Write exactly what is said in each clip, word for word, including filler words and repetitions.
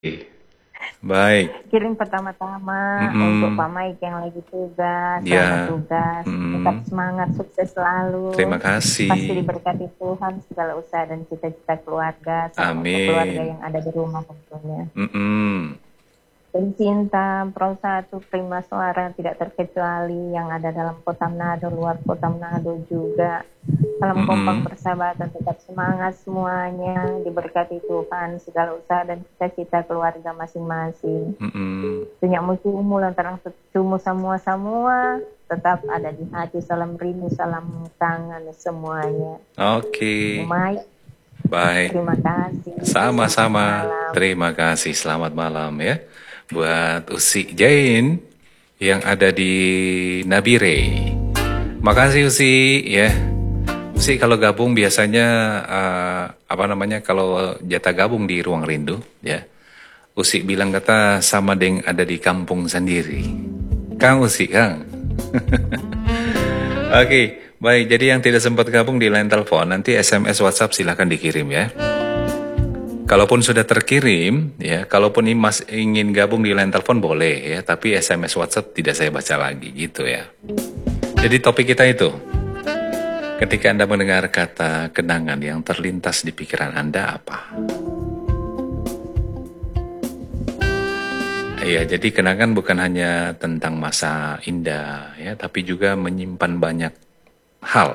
Baik. Kirim pertama-tama untuk Mm-mm. Pak Mike yang lagi tugas, selamat Ya. tugas, tetap Mm-mm. semangat, sukses Terima selalu, pasti kasih. diberkati Tuhan segala usaha dan cita-cita keluarga, sama untuk keluarga Amin. yang ada di rumah tentunya. Mm-mm. Pencinta Pro satu Prima Suara tidak terkecuali yang ada dalam kota Manado, luar kota Manado juga. Salam kompak Mm-mm. persahabatan, tetap semangat semuanya, diberkati Tuhan segala usaha dan cita-cita keluarga masing-masing. Mm-mm. Tunyak musuhmu lantaran setumu semua-semua tetap ada di hati. Salam rindu, salam kangen semuanya. Oke. Umay, Baik. terima kasih. Selamat Sama-sama. malam. Terima kasih. Selamat malam ya. Buat Usi Jain yang ada di Nabire. Makasih Usi ya. Usi kalau gabung biasanya uh, apa namanya kalau jatah gabung di Ruang Rindu ya. Usi bilang kata sama deng ada di kampung sendiri. Kang Usi, Kang. Oke, okay, baik. Jadi yang tidak sempat gabung di line telepon, nanti S M S WhatsApp silahkan dikirim ya. Kalaupun sudah terkirim, ya, kalaupun Mas ingin gabung di line telepon boleh ya, tapi S M S WhatsApp tidak saya baca lagi gitu ya. Jadi topik kita itu, ketika Anda mendengar kata kenangan yang terlintas di pikiran Anda apa? Ya, jadi kenangan bukan hanya tentang masa indah ya, tapi juga menyimpan banyak hal.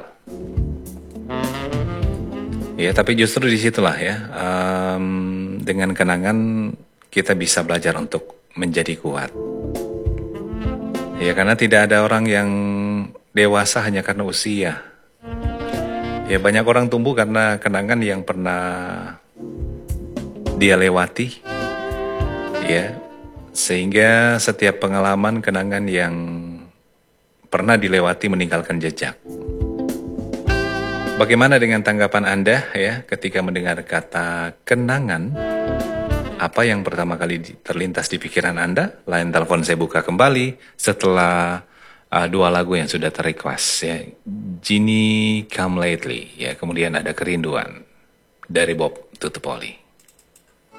Ya, tapi justru disitulah ya, um, dengan kenangan kita bisa belajar untuk menjadi kuat. Ya, karena tidak ada orang yang dewasa hanya karena usia. Ya, banyak orang tumbuh karena kenangan yang pernah dia lewati. Ya, sehingga setiap pengalaman kenangan yang pernah dilewati meninggalkan jejak. Bagaimana dengan tanggapan Anda ya ketika mendengar kata kenangan? Apa yang pertama kali terlintas di pikiran Anda? Line telepon saya buka kembali setelah uh, dua lagu yang sudah terrequest ya. Genie Come Lately ya, kemudian ada Kerinduan dari Bob Tutupoli.